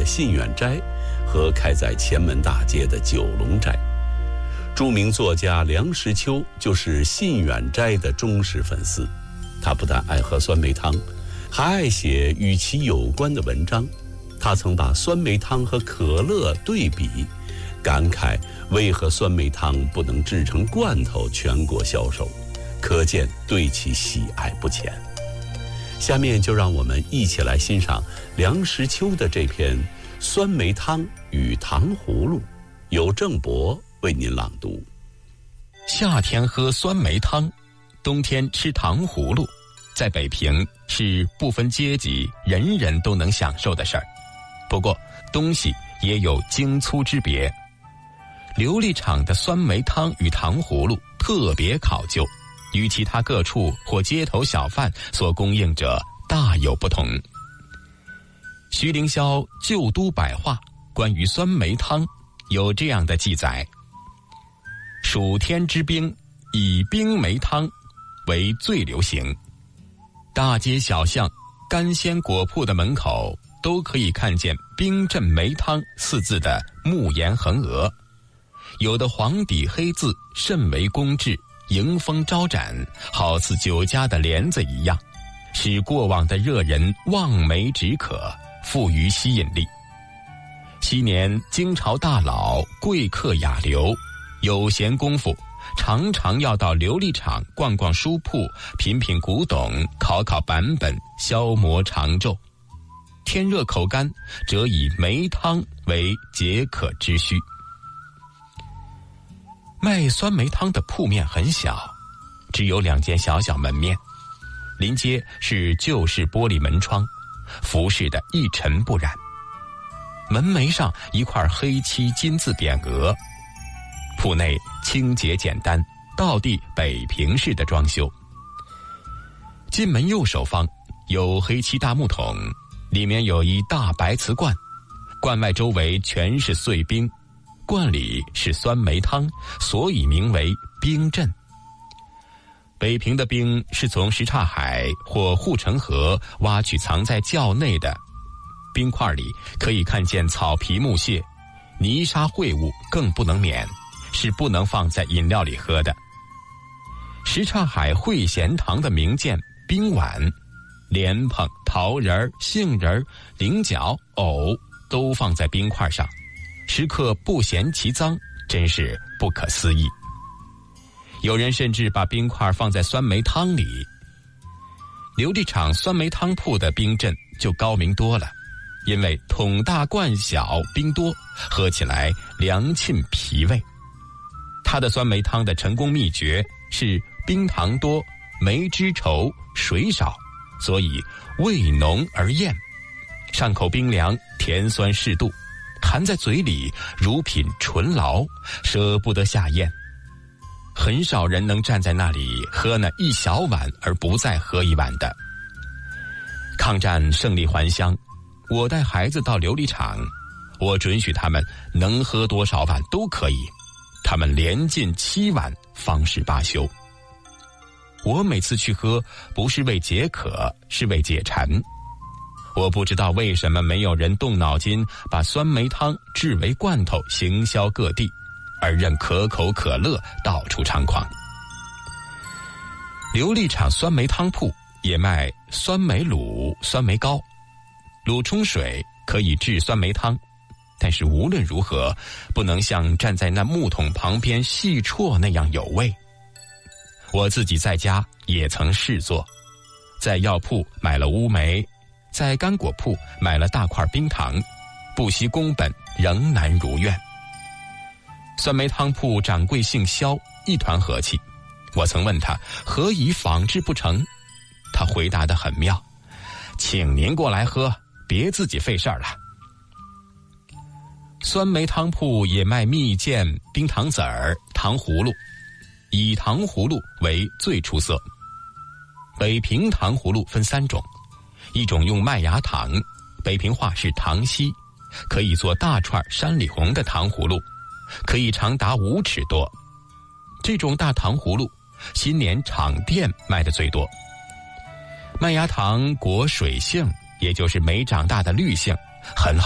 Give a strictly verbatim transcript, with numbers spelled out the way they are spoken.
信远斋和开在前门大街的九龙斋。著名作家梁实秋就是信远斋的忠实粉丝，他不但爱喝酸梅汤，还爱写与其有关的文章。他曾把酸梅汤和可乐对比，感慨为何酸梅汤不能制成罐头全国销售，可见对其喜爱不浅。下面就让我们一起来欣赏梁实秋的这篇《酸梅汤与糖葫芦》，由郑博为您朗读。 夏天喝酸梅汤，冬天吃糖葫芦，在北平是不分阶级人人都能享受的事儿。不过东西也有精粗之别，琉璃厂的酸梅汤与糖葫芦特别考究，与其他各处或街头小贩所供应者大有不同。徐凌霄《旧都百话》关于酸梅汤有这样的记载：暑天之冰，以冰梅汤为最流行。大街小巷、干鲜果铺的门口都可以看见冰镇梅汤四字的木檐横额，有的黄底黑字甚为工致，迎风招展，好似酒家的帘子一样，使过往的热人望梅止渴，富于吸引力。昔年京朝大佬、贵客雅流有闲工夫，常常要到琉璃厂逛逛书铺，品品古董，考考版本，消磨长昼。天热口干，则以梅汤为解渴之需。卖酸梅汤的铺面很小，只有两间小小门面，临街是旧式玻璃门窗，服饰的一尘不染。门楣上一块黑漆金字匾额。铺内清洁简单，道地北平式的装修。进门右手方有黑漆大木桶，里面有一大白瓷罐，罐外周围全是碎冰，罐里是酸梅汤，所以名为冰镇。北平的冰是从什刹海或护城河挖取藏在窖内的，冰块里可以看见草皮木屑，泥沙秽物更不能免，是不能放在饮料里喝的。什刹海汇贤堂的名鉴冰碗，莲蓬、桃仁、杏仁、菱角、藕都放在冰块上，食客不嫌其脏，真是不可思议。有人甚至把冰块放在酸梅汤里。琉璃厂酸梅汤铺的冰镇就高明多了，因为桶大罐小，冰多，喝起来凉沁脾胃。它的酸梅汤的成功秘诀是冰糖多，梅汁稠，水少，所以味浓而艳，上口冰凉，甜酸适度，含在嘴里如品醇醪，舍不得下咽。很少人能站在那里喝那一小碗而不再喝一碗的。抗战胜利还乡，我带孩子到琉璃厂，我准许他们能喝多少碗都可以，他们连进七碗方是罢休。我每次去喝不是为解渴，是为解馋。我不知道为什么没有人动脑筋把酸梅汤制为罐头行销各地，而任可口可乐到处猖狂。琉璃厂酸梅汤铺也卖酸梅卤、酸梅糕，卤冲水可以制酸梅汤，但是无论如何不能像站在那木桶旁边细啜那样有味。我自己在家也曾试做，在药铺买了乌梅，在干果铺买了大块冰糖，不惜工本仍难如愿。酸梅汤铺掌柜姓肖，一团和气。我曾问他何以仿制不成，他回答得很妙：请您过来喝，别自己费事儿了。酸梅汤铺也卖蜜饯、冰糖子儿、糖葫芦，以糖葫芦为最出色。北平糖葫芦分三种，一种用麦芽糖，北平话是糖稀，可以做大串山里红的糖葫芦，可以长达五尺多。这种大糖葫芦新年厂店卖的最多。麦芽糖果水杏，也就是没长大的绿杏，很好